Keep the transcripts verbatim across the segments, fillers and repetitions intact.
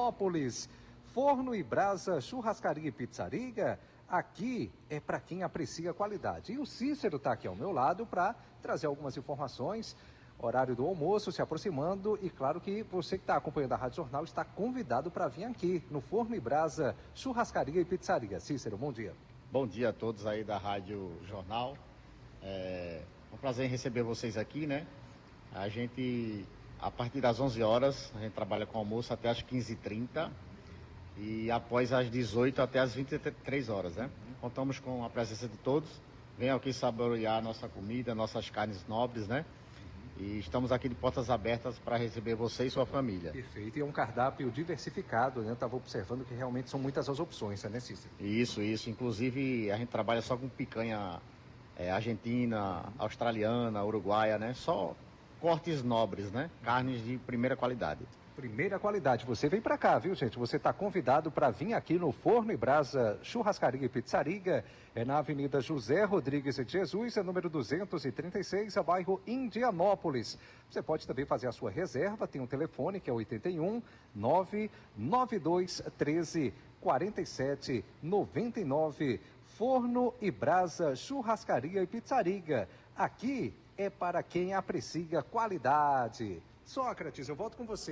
Indianópolis. Forno e Brasa, Churrascaria e Pizzaria, aqui é para quem aprecia a qualidade. E o Cícero está aqui ao meu lado para trazer algumas informações. Horário do almoço se aproximando e claro que você que está acompanhando a Rádio Jornal está convidado para vir aqui no Forno e Brasa, Churrascaria e Pizzaria. Cícero, bom dia. Bom dia a todos aí da Rádio Jornal. É um prazer em receber vocês aqui, né? A gente, a partir das onze horas, a gente trabalha com almoço até as quinze e trinta e após as dezoito até as vinte e três horas, né? Contamos com a presença de todos. Venham aqui saborear a nossa comida, nossas carnes nobres, né? E estamos aqui de portas abertas para receber você e sua família. Perfeito, e é um cardápio diversificado, né? Eu estava observando que realmente são muitas as opções, né, Cícero? Isso, isso. Inclusive, a gente trabalha só com picanha é, argentina, australiana, uruguaia, né? Só cortes nobres, né? Carnes de primeira qualidade. Primeira qualidade. Você vem para cá, viu, gente? Você está convidado para vir aqui no Forno e Brasa Churrascaria e Pizzaria. É na Avenida José Rodrigues de Jesus, é número duzentos e trinta e seis, é bairro Indianópolis. Você pode também fazer a sua reserva. Tem um telefone que é oitenta e um, nove nove dois um três, quatro sete nove nove. Forno e Brasa Churrascaria e Pizzaria. Aqui é para quem aprecia qualidade. Sócrates, eu volto com você.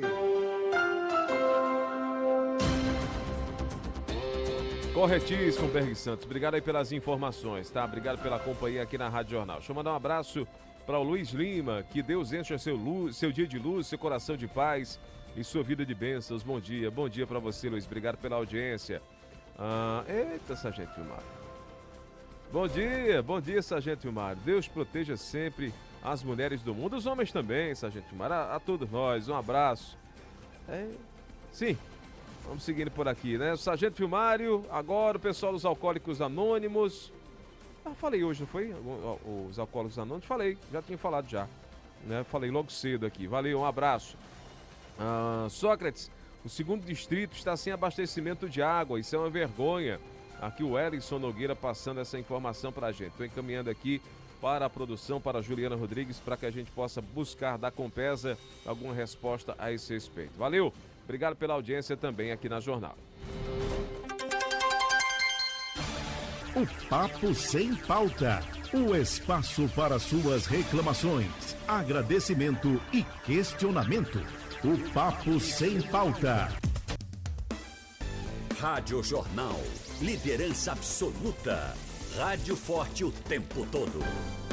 Corretíssimo, Berg Santos. Obrigado aí pelas informações, tá? Obrigado pela companhia aqui na Rádio Jornal. Deixa eu mandar um abraço para o Luiz Lima. Que Deus encha seu, luz, seu dia de luz, seu coração de paz e sua vida de bênçãos. Bom dia, bom dia para você, Luiz. Obrigado pela audiência. Ah, eita, Sargento Vilmar. Bom dia, bom dia, Sargento Vilmar. Deus proteja sempre as mulheres do mundo, os homens também, Sargento Vilmar, a, a todos nós, um abraço. É, sim, vamos seguindo por aqui, né? O Sargento Vilmário, agora o pessoal dos Alcoólicos Anônimos. Ah, falei hoje, não foi? Os Alcoólicos Anônimos, falei, já tinha falado já, né? Falei logo cedo aqui, valeu, um abraço. Ah, Sócrates, o segundo distrito está sem abastecimento de água, isso é uma vergonha. Aqui o Ellison Nogueira passando essa informação pra gente. Estou encaminhando aqui para a produção, para a Juliana Rodrigues, para que a gente possa buscar da Compesa alguma resposta a esse respeito. Valeu, obrigado pela audiência também aqui na Jornal. O Papo Sem Pauta, o espaço para suas reclamações, agradecimento e questionamento. O Papo Sem Pauta. Rádio Jornal, liderança absoluta. Rádio forte o tempo todo.